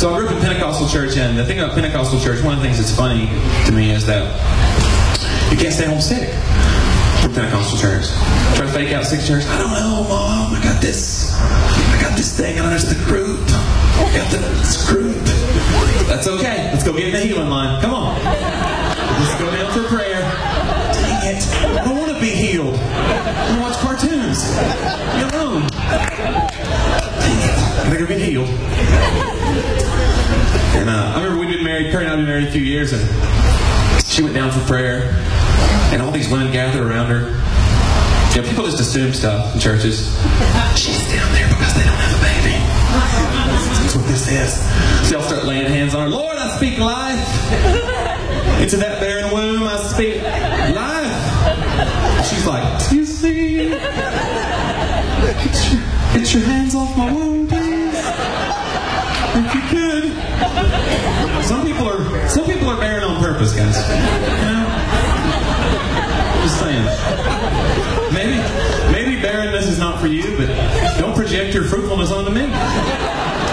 So I grew up in Pentecostal church, and the thing about Pentecostal church, one of the things that's funny to me is that you can't stay home sick from Pentecostal church. Try to fake out sick church. I don't know, Mom. I got this thing. I don't know, it's the group. It's group. That's okay. Let's go get in the healing line. Come on. Let's go down for prayer. Dang it. I don't want to be healed. I want to watch cartoons. Leave me alone. Dang it. I gotta go get healed. And I remember we'd been married, Perry and I had been married a few years, and she went down for prayer, and all these women gathered around her. You know, people just assume stuff in churches. She's down there because they don't have a baby. That's what this is. So they'll start laying hands on her. Lord, I speak life. Into that barren womb, I speak life. She's like, do you see? Get your hands off my womb, please. If you could. Some people are barren on purpose, guys. You know? Just saying. Maybe barrenness is not for you, but don't project your fruitfulness onto me.